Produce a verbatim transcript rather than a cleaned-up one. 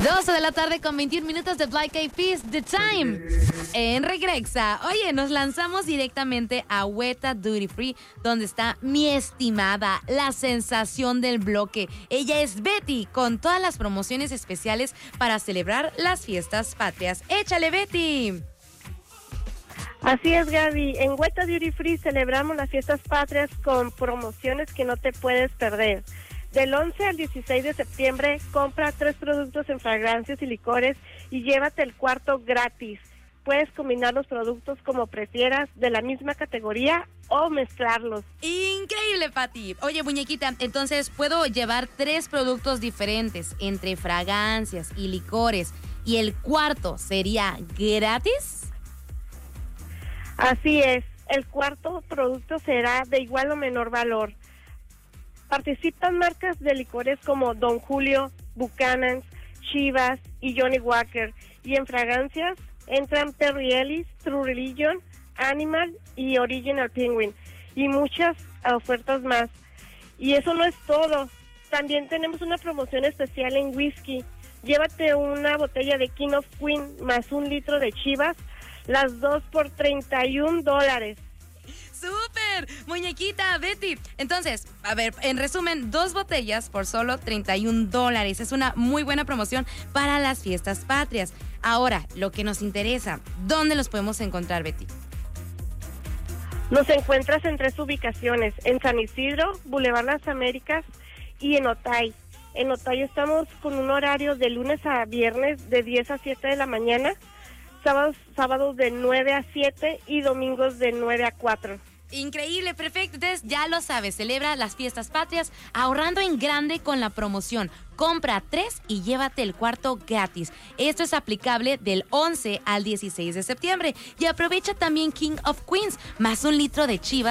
doce de la tarde con veintiún minutos de Black Eyed Peas, The Time, en Regrexa. Oye, nos lanzamos directamente a Weta Duty Free, donde está mi estimada, la sensación del bloque. Ella es Betty, con todas las promociones especiales para celebrar las fiestas patrias. ¡Échale, Betty! Así es, Gaby. En Weta Duty Free celebramos las fiestas patrias con promociones que no te puedes perder. Del once al dieciséis de septiembre, compra tres productos en fragancias y licores y llévate el cuarto gratis. Puedes combinar los productos como prefieras, de la misma categoría, o mezclarlos. Increíble, Pati. Oye, muñequita, entonces, ¿puedo llevar tres productos diferentes entre fragancias y licores y el cuarto sería gratis? Así es. El cuarto producto será de igual o menor valor. Participan marcas de licores como Don Julio, Buchanan's, Chivas y Johnny Walker. Y en fragancias entran Perry Ellis, True Religion, Animal y Original Penguin. Y muchas ofertas más. Y eso no es todo. También tenemos una promoción especial en whisky. Llévate una botella de King of Queen más un litro de Chivas, las dos por treinta y un dólares. ¡Súper! Muñequita, Betty. Entonces, a ver, en resumen, dos botellas por solo treinta y un dólares. Es una muy buena promoción para las fiestas patrias. Ahora, lo que nos interesa, ¿dónde los podemos encontrar, Betty? Nos encuentras en tres ubicaciones, en San Isidro, Boulevard Las Américas y en Otay. En Otay estamos con un horario de lunes a viernes de diez a siete de la mañana, sábados, sábados de nueve a siete y domingos de nueve a cuatro. Increíble, perfecto. Entonces ya lo sabes, celebra las fiestas patrias ahorrando en grande con la promoción. Compra tres y llévate el cuarto gratis. Esto es aplicable del once al dieciséis de septiembre. Y aprovecha también King of Queens más un litro de Chivas